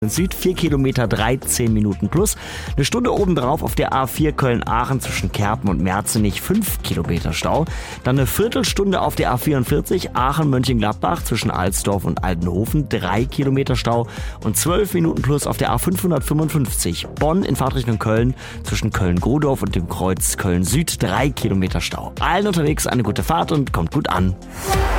Süd 4 Kilometer 13 Minuten plus. Eine Stunde obendrauf auf der A4 Köln-Aachen zwischen Kerpen und Merzenich 5 Kilometer Stau. Dann eine Viertelstunde auf der A44 Aachen-Mönchengladbach zwischen Alsdorf und Altenhofen 3 Kilometer Stau. Und 12 Minuten plus auf der A555 Bonn in Fahrtrichtung Köln zwischen Köln-Godorf und dem Kreuz Köln-Süd 3 Kilometer Stau. Allen unterwegs eine gute Fahrt und kommt gut an.